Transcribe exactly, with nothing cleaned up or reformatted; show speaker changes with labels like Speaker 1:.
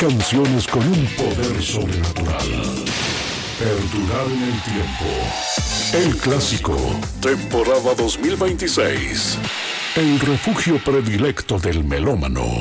Speaker 1: canciones con un poder sobrenatural. Perdurar en el tiempo. El clásico, temporada dos mil veintiséis. El refugio predilecto del melómano.